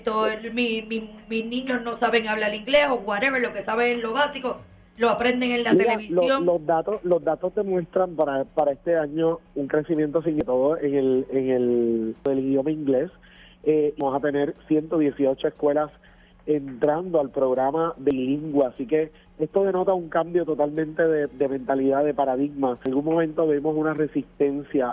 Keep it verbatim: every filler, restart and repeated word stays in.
todo el- mi- mi- mis niños no saben hablar inglés o whatever, lo que saben es lo básico, lo aprenden en la Mira, lo- televisión. los datos los datos demuestran para para este año un crecimiento sin todo en el en el, el idioma inglés. Eh, vamos a tener ciento dieciocho escuelas entrando al programa bilingüe, así que esto denota un cambio totalmente de, de mentalidad, de paradigma. En algún momento vemos una resistencia